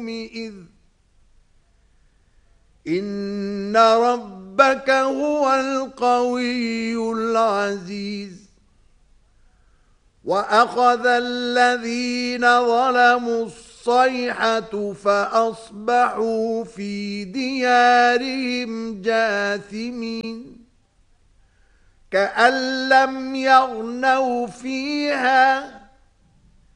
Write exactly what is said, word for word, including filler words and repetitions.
إذ إن ربك هو القوي العزيز وأخذ الذين ظلموا الصيحة فأصبحوا في ديارهم جاثمين كأن لم يغنوا فيها